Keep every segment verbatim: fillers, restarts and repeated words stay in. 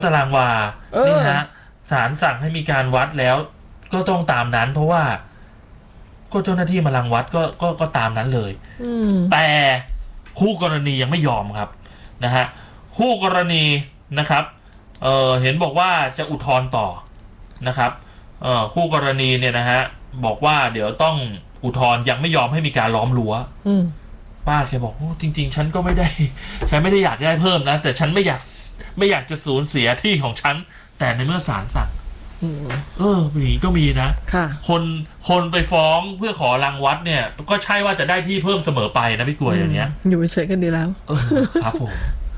ตารางวานี่ฮะศาลสั่งให้มีการวัดแล้วก็ต้องตามนั้นเพราะว่าก็เจ้าหน้าที่มารังวัดก็ก็ก็ตามนั้นเลยแต่คู่กรณียังไม่ยอมครับนะฮะคู่กรณีนะครับเอ่อเห็นบอกว่าจะอุทธรณ์ต่อนะครับเอ่อคู่กรณีเนี่ยนะฮะบอกว่าเดี๋ยวต้องอุทธรณ์ยังไม่ยอมให้มีการล้อมรั้วป้าแกบอกจริงๆฉันก็ไม่ได้ฉันไม่ได้อยากได้เพิ่มนะแต่ฉันไม่อยากไม่อยากจะสูญเสียที่ของฉันแต่ในเมื่อศาลสั่งเอออย่างนี้ก็มีนะคนคนไปฟ้องเพื่อขอรังวัดเนี่ยก็ใช่ว่าจะได้ที่เพิ่มเสมอไปนะพี่กล้วยอย่างเงี้ยอยู่เฉยกันดีแล้วครับผม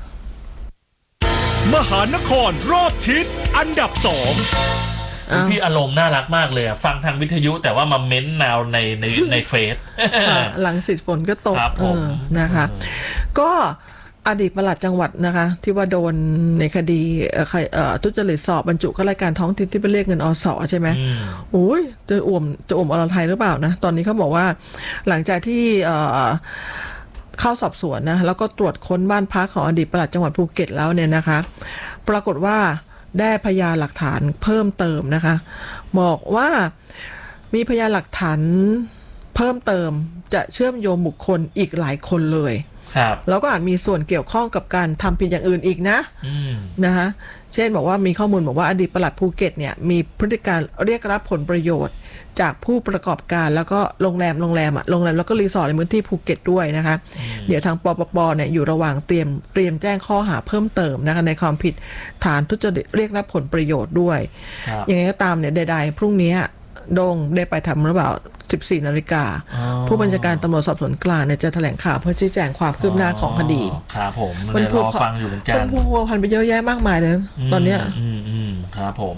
มหานครรอบทิศอันดับสองพี่อารมณ์น่ารักมากเลยฟังทางวิทยุแต่ว่ามาเม้นแนวในในในเฟซหลังสิทธิ์ฝนก็ตกนะคะก็อดีตปลัดจังหวัดนะคะที่ว่าโดนในคดีทุจริตสอบบรรจุข้าราชการท้องถิ่นที่ไปเรียกเงินอสใช่ไหมโอ้ยจะอ่วมจะอ่วมอรไทยหรือเปล่านะตอนนี้เขาบอกว่าหลังจากที่เข้าสอบสวนนะแล้วก็ตรวจค้นบ้านพักของอดีตปลัดจังหวัดภูเก็ตแล้วเนี่ยนะคะปรากฏว่าได้พยานหลักฐานเพิ่มเติมนะคะบอกว่ามีพยานหลักฐานเพิ่มเติมจะเชื่อมโยงบุคคลอีกหลายคนเลยแล้วก็อาจมีส่วนเกี่ยวข้องกับการทำผิดอย่างอื่นอีกนะนะคะเช่นบอกว่ามีข้อมูลบอกว่าอดีตปลัดภูเก็ตเนี่ยมีพฤติการเรียกรับผลประโยชน์จากผู้ประกอบการแล้วก็โรงแรมโรงแรมอะโรงแรมแล้วก็รีสอร์ทในพื้นที่ภูเก็ตด้วยนะคะเดี๋ยวทางปปปเนี่ยอยู่ระหว่างเตรียมเตรียมแจ้งข้อหาเพิ่มเติมนะคะในความผิดฐานทุจริตเรียกรับผลประโยชน์ด้วยยังไงก็ตามเนี่ยใดๆพรุ่งนี้โด่งได้ไปทำหรือเปล่าสิบสี่นาฬิกาผู้บัญชาการตำรวจสอบสวนกลางเนี่ยจะแถลงข่าวเพื่อชี้แจงความคืบหน้าของคดีครับผมมันรอฟังอยู่เหมือนกันมันพัวพันไปเยอะแยะมากมายเลยตอนเนี้ยครับผม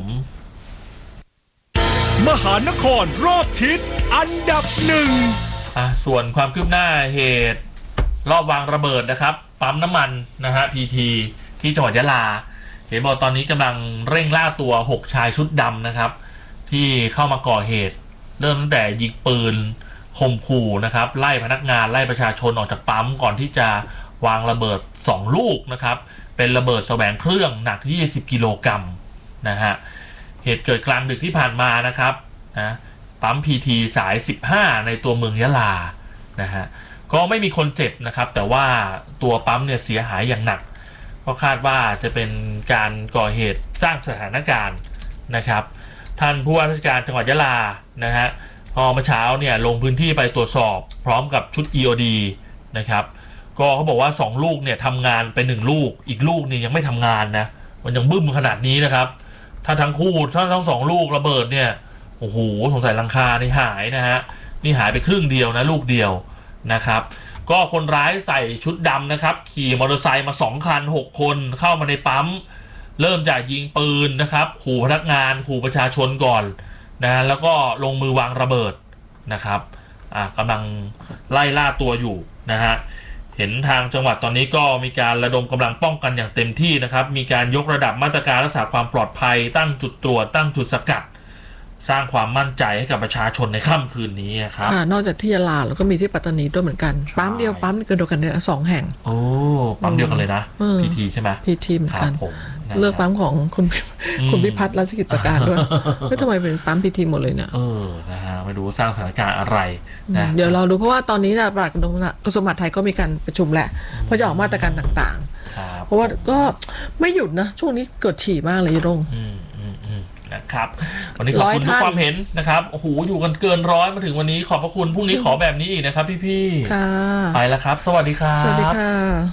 มหานครรอบทิศอันดับหนึ่งอ่ะส่วนความคืบหน้าเหตุรอบวางระเบิดนะครับปั๊มน้ำมันนะฮะพีทีที่จังหวัดยะลาเห็นบอกตอนนี้กำลังเร่งล่าตัวหกชายชุดดำนะครับที่เข้ามาก่อเหตุเริ่มตั้งแต่ยิงปืนข่มขู่นะครับไล่พนักงานไล่ประชาชนออกจากปั๊มก่อนที่จะวางระเบิดสองลูกนะครับเป็นระเบิดแสวงเครื่องหนักยี่สิบกิโลกรัมนะฮะเหตุเกิดกลางดึกที่ผ่านมานะครับนะปั๊มพีทีสายสิบห้าในตัวเมืองยะลานะฮะก็ไม่มีคนเจ็บนะครับแต่ว่าตัวปั๊มเนี่ยเสียหายอย่างหนักก็คาดว่าจะเป็นการก่อเหตุสร้างสถานการณ์นะครับท่านผู้ว่าราชการจังหวัดยะลานะฮะพอเมื่อเช้าเนี่ยลงพื้นที่ไปตรวจสอบพร้อมกับชุด อี โอ ดี นะครับก็เขาบอกว่าสองลูกเนี่ยทำงานไปหนึ่งลูกอีกลูกนี่ยังไม่ทำงานนะมันยังบึ้มขนาดนี้นะครับถ้าทั้งคู่ถ้าทั้งสองลูกระเบิดเนี่ยโอ้โหสงสัยหลังคานี่หายนะฮะนี่หายไปครึ่งเดียวนะลูกเดียวนะครับก็คนร้ายใส่ชุดดำนะครับขี่มอเตอร์ไซค์มาสองคันหกคนเข้ามาในปั๊มเริ่มจากยิงปืนนะครับขู่พนักงานขู่ประชาชนก่อนนะแล้วก็ลงมือวางระเบิดนะครับอ่ะกำลังไล่ล่าตัวอยู่นะฮะเห็นทางจังหวัดตอนนี้ก็มีการระดมกำลังป้องกันอย่างเต็มที่นะครับมีการยกระดับมาตรการรักษาความปลอดภัยตั้งจุดตรวจตั้งจุดสกัดสร้างความมั่นใจให้กับประชาชนในค่ำคืนนี้ครับนอกจากที่ยะลาแล้วก็มีที่ปัตตานีด้วยเหมือนกันปั๊มเดียวปั๊มเกิดกันเนี่ยสองแห่งโอ้ปั๊มเดียวกันเลยนะพีทีใช่ไหมพีทีเหมือนกันเลือกปั๊มของคุณคุณพิพัฒน์รัชกิจประการด้วยไม่ทำไมเป็นปั๊มพีทีหมดเลยเนี่ยเออนะฮะไม่รู้สร้างสถานการณ์อะไรนะเดี๋ยวเราดูเพราะว่าตอนนี้นะปลัดกระทรวงกระทรวงมหาดไทยก็มีการประชุมแหละเพื่อจะออกมาตรการต่างๆเพราะว่าก็ไม่หยุดนะช่วงนี้เกิดฉี่มากเลยยงนะครับวันนี้ขอบคุณทุกความเห็นนะครับโอ้โหอยู่กันเกินร้อยมาถึงวันนี้ขอบพระคุณพรุ่งนี้ขอแบบนี้อีกนะครับพี่ๆค่ะไปแล้วครับสวัสดีครับสวัสดีค่ะ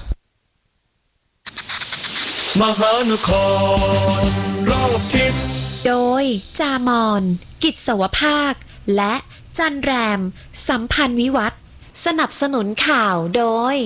มหานครรอบทิศโดยจามอนกิจสวภาคและจันแรมสัมพันธ์วิวัฒน์สนับสนุนข่าวโดย